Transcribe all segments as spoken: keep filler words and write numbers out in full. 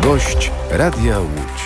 Gość Radia Łódź.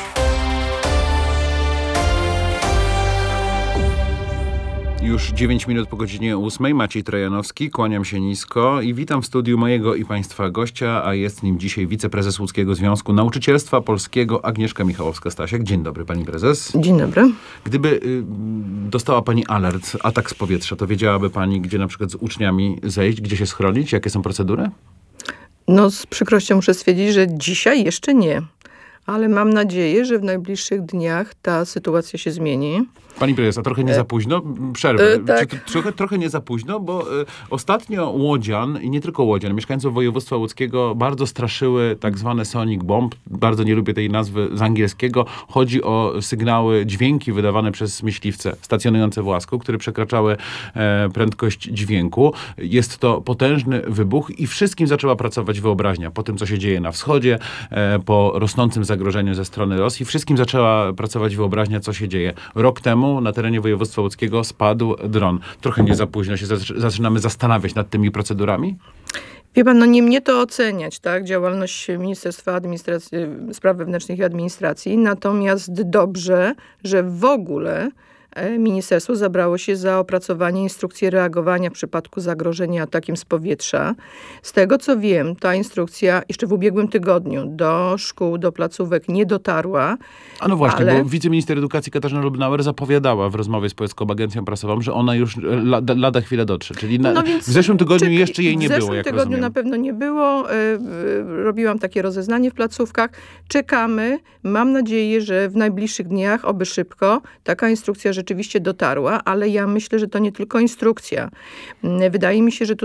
Już dziewięć minut po godzinie ósmej. Maciej Trojanowski, kłaniam się nisko i witam w studiu mojego i państwa gościa, a jest nim dzisiaj wiceprezes Łódzkiego Związku Nauczycielstwa Polskiego Agnieszka Michałowska-Stasiak. Dzień dobry, pani prezes. Dzień dobry. Gdyby y, dostała pani alert, atak z powietrza, to wiedziałaby pani, gdzie na przykład z uczniami zejść, gdzie się schronić, jakie są procedury? No z przykrością muszę stwierdzić, że dzisiaj jeszcze nie. Ale mam nadzieję, że w najbliższych dniach ta sytuacja się zmieni. Pani prezes, a trochę nie za późno? Przerwę. E, tak. Czy to trochę, trochę nie za późno? Bo y, ostatnio Łodzian, i nie tylko Łodzian, mieszkańców województwa łódzkiego bardzo straszyły tak zwane sonic bomb. Bardzo nie lubię tej nazwy z angielskiego. Chodzi o sygnały, dźwięki wydawane przez myśliwce stacjonujące w Łasku, które przekraczały e, prędkość dźwięku. Jest to potężny wybuch i wszystkim zaczęła pracować wyobraźnia. Po tym, co się dzieje na wschodzie, e, po rosnącym zagrożeniu ze strony Rosji, wszystkim zaczęła pracować wyobraźnia, co się dzieje. Rok temu na terenie województwa łódzkiego spadł dron. Trochę nie za późno się zaczynamy zastanawiać nad tymi procedurami? Wie pan, no nie mnie to oceniać, tak? Działalność Ministerstwa Administracji, Spraw Wewnętrznych i Administracji. Natomiast dobrze, że w ogóle ministerstwo zabrało się za opracowanie instrukcji reagowania w przypadku zagrożenia atakiem z powietrza. Z tego co wiem, ta instrukcja jeszcze w ubiegłym tygodniu do szkół, do placówek nie dotarła. A no właśnie, ale... bo wiceminister edukacji Katarzyna Lubnauer zapowiadała w rozmowie z Polską Agencją Prasową, że ona już lada, lada chwilę dotrze. Czyli na, no w zeszłym tygodniu czek- jeszcze jej nie było, jak rozumiem. W zeszłym tygodniu na pewno nie było. Robiłam takie rozeznanie w placówkach. Czekamy. Mam nadzieję, że w najbliższych dniach, oby szybko, taka instrukcja rzeczywiście dotarła, ale ja myślę, że to nie tylko instrukcja. Wydaje mi się, że tu